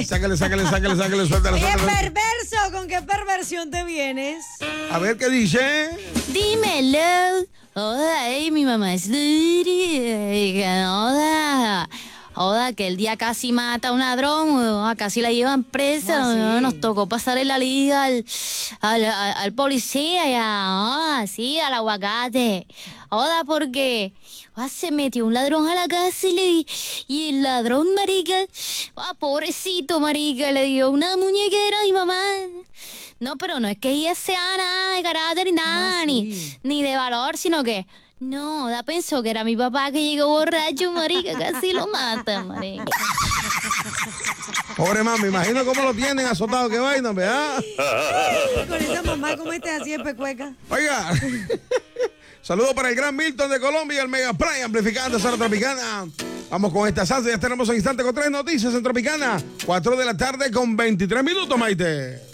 Sácale, suéltala. Oye, perverso, ¿con qué perversión te vienes? A ver qué dice. Dímelo. Hola, mi mamá es Joda, que el día casi mata a un ladrón, casi la llevan presa, ¿Cómo así? nos tocó pasarle la liga al policía, ya, sí, al aguacate. Joda, porque se metió un ladrón a la casa y el ladrón, marica, pobrecito, marica, le dio una muñequera a mi mamá. No, pero no es que ella sea nada de carácter ni nada, ni de valor, sino que... No, pensó que era mi papá que llegó borracho, marica, casi lo mata, marica. Pobre mamá, me imagino cómo lo tienen azotado, qué vaina, ¿verdad? Con esa mamá, ¿cómo estás así en pecueca? Oiga, saludos para el Gran Milton de Colombia, el Mega Play amplificando Zona Tropicana. Vamos con esta salsa, ya tenemos un instante con 3 noticias en Tropicana. 4 de la tarde con 23 minutos, Maite.